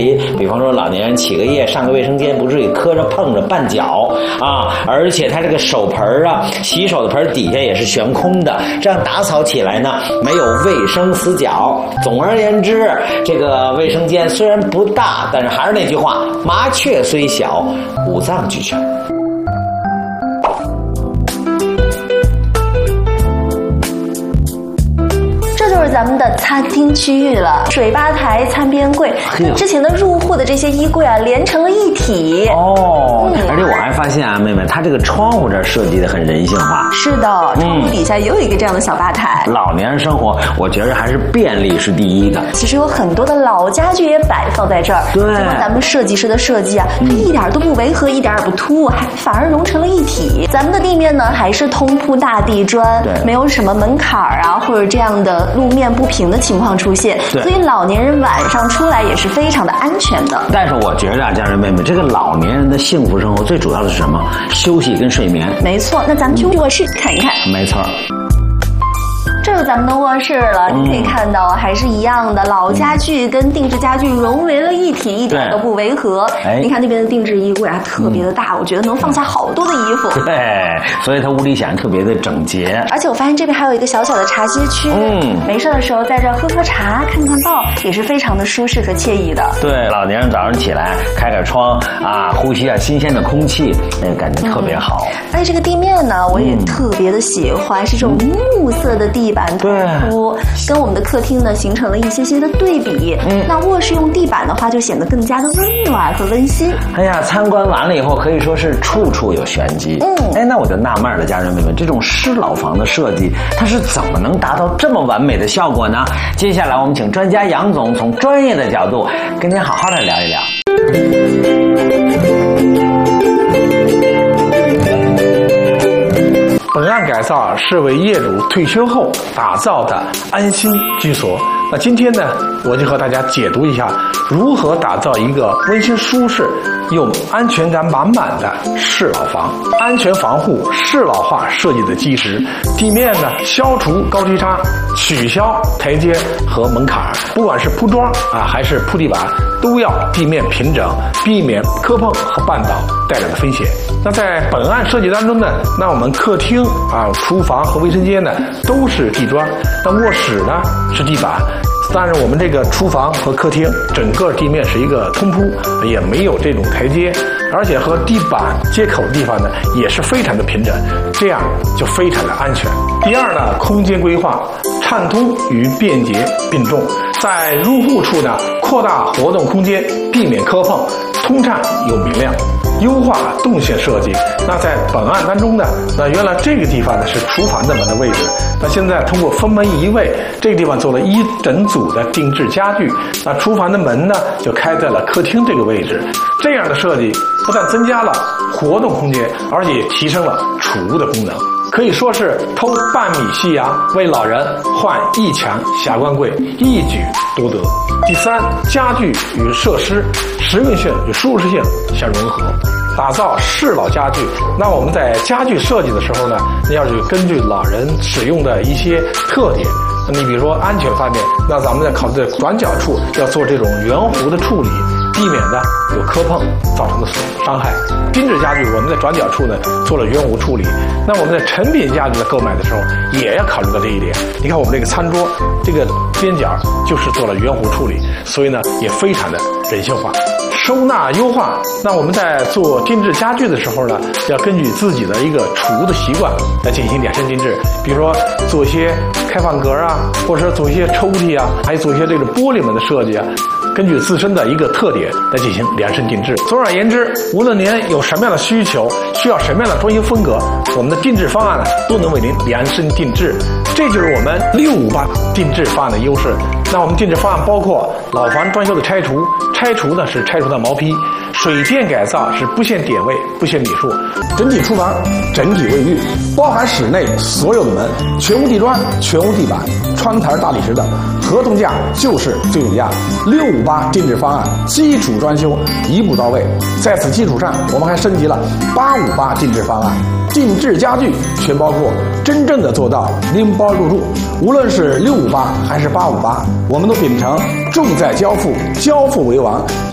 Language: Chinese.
离，比方说老年人起个夜上个卫生间不至于磕着碰着绊脚啊，而且它这个手盆啊，洗手的盆底下也是悬空的，这样打扫起来呢没有卫生死角。总而言之，这个卫生间虽然不大，但是还是那句话，麻雀虽小，五脏俱全。 就是咱们的餐厅区域了，水吧台、餐边柜，跟之前的入户的这些衣柜啊连成了一体。 而且我还发现啊，妹妹，它这个窗户这儿设计的很人性化。 是的，窗户底下也有一个这样的小吧台。 老年人生活，我觉得还是便利是第一的。 其实有很多的老家具也摆放在这儿， 对， 经过咱们设计师的设计啊，它一点都不违和，一点也不突兀，还反而融成了一体。咱们的地面呢还是通铺大地砖，没有什么门槛啊或者这样的路面不平的情况出现，所以老年人晚上出来也是非常的安全的。 但是我觉得啊，家人妹妹，这个老年人的幸福生活最主要的是什么？休息跟睡眠。 没错，那咱们去卧室看一看。 没错。 这是咱们的卧室了，你可以看到还是一样的，老家具跟定制家具融为了一体，一点都不违和。你看那边的定制衣柜啊，特别的大，我觉得能放下好多的衣服。 对，所以它屋里显得特别的整洁。 而且我发现这边还有一个小小的茶歇区，没事的时候在这喝喝茶、看看报，也是非常的舒适和惬意的。 对，老年人早上起来开开窗啊，呼吸下新鲜的空气，那个感觉特别好。 而且这个地面呢，我也特别的喜欢，是这种木色的地板涂铺，跟我们的客厅呢形成了一些些的对比。那卧室用地板的话，就显得更加的温暖和温馨。 哎呀，参观完了以后，可以说是处处有玄机。那我就纳闷了，家人们，这种适老房的设计，它是怎么能达到这么完美的效果呢？接下来我们请专家杨总从专业的角度跟您好好的聊一聊。 本案改造是为业主退休后打造的安心居所。那今天呢，我就和大家解读一下如何打造一个温馨舒适又安全感满满的适老房。安全防护适老化设计的基石，地面呢消除高低差，取消台阶和门槛，不管是铺桩啊还是铺地板，都要地面平整，避免磕碰和绊倒带来的风险。那在本案设计当中呢，那我们客厅啊、厨房和卫生间呢都是地砖，那卧室呢是地板。但是我们这个厨房和客厅整个地面是一个通铺，也没有这种台阶，而且和地板接口的地方呢也是非常的平整，这样就非常的安全。第二呢，空间规划畅通与便捷并重，在入户处呢扩大活动空间，避免磕碰，通畅又明亮。优化动线设计，那在本案当中呢，那原来这个地方呢是厨房的门的位置，那现在通过分门移位，这个地方做了一整组的定制家具，那厨房的门呢就开在了客厅这个位置。这样的设计不但增加了活动空间，而且也提升了储物的功能，可以说是偷半米细芽为老人换一墙霞冠柜，一举多得。第三，家具与设施实用性与舒适性相融合，打造适老家具。那我们在家具设计的时候呢，要是根据老人使用的一些特点，你比如说安全方面，那咱们在考虑的转角处要做这种圆弧的处理，避免呢有磕碰造成的伤害。精致家具我们在转角处呢做了圆弧处理，那我们在成品家具的购买的时候也要考虑到这一点。你看我们这个餐桌这个边角就是做了圆弧处理，所以呢也非常的人性化。收纳优化，那我们在做定制家具的时候呢，要根据自己的一个储物的习惯来进行量身定制，比如说做一些开放格啊，或者说做一些抽屉啊，还有做一些这个玻璃门的设计啊，根据自身的一个特点来进行量身定制。总而言之，无论您有什么样的需求，需要什么样的装修风格，我们的定制方案呢都能为您量身定制。这就是我们658定制方案的优势。那我们定制方案包括老房装修的拆除，拆除呢是拆除的毛坯，水电改造是不限点位不限米数， 整体厨房整体卫浴，包含室内所有的门，全屋地砖全屋地板，窗台大理石的，合同价就是最有价。658定制方案基础装修一步到位，在此基础上我们还升级了858定制方案，定制家具全包括，真正的做到拎包入住。无论是658还是858，我们都秉承重在交付，交付为王。